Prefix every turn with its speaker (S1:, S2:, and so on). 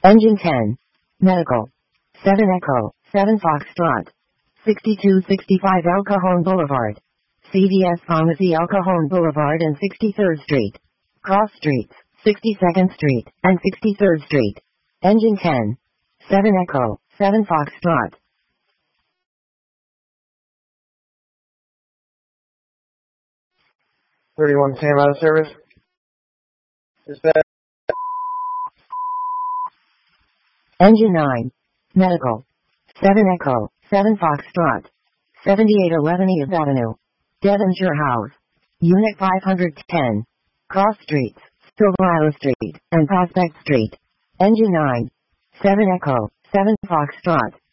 S1: Engine 10. Medical. 7 Echo, 7 Foxtrot. 6265 El Cajon Boulevard. CVS Pharmacy El Cajon Boulevard and 63rd Street. Cross Streets, 62nd Street, and 63rd Street. Engine 10. 7 Echo, 7 Foxtrot.
S2: 31 Sam out of service. Dispatch.
S1: Engine 9. Medical. 7 Echo, 7 Foxtrot. 7811 East Avenue. Devonshire House. Unit 510. Cross Streets, Silverado Street, and Prospect Street. Engine 9. 7 Echo, 7 Foxtrot.